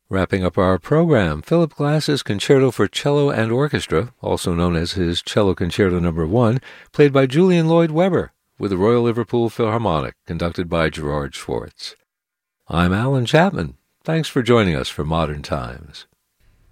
Wrapping up our program, Philip Glass's Concerto for Cello and Orchestra, also known as his Cello Concerto No. 1, played by Julian Lloyd Webber, with the Royal Liverpool Philharmonic, conducted by Gerard Schwartz. I'm Alan Chapman. Thanks for joining us for Modern Times.